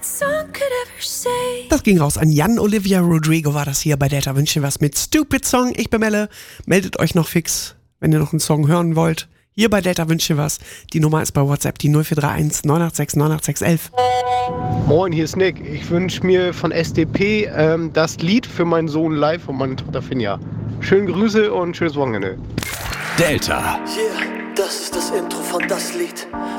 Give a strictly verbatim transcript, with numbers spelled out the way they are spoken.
Das ging raus an Jan Olivia Rodrigo, war das hier bei Delta Wünsche was mit Stupid Song. Ich bin Melle, meldet euch noch fix, wenn ihr noch einen Song hören wollt. Hier bei Delta Wünsche was. Die Nummer ist bei WhatsApp die null vier drei eins neun acht sechs neun acht sechs eins eins. Moin, hier ist Nick. Ich wünsche mir von S D P ähm, das Lied für meinen Sohn live und meine Tochter Finja. Schöne Grüße und schönes Wochenende. Delta. Yeah, das ist das Intro von das Lied.